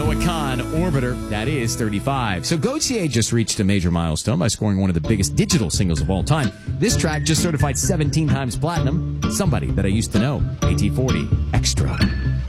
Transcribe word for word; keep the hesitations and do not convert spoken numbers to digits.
Noah Khan, Orbiter. That is thirty-five. So Gautier just reached a major milestone by scoring one of the biggest digital singles of all time. This track just certified seventeen times platinum. Somebody That I Used to Know. A T forty Extra.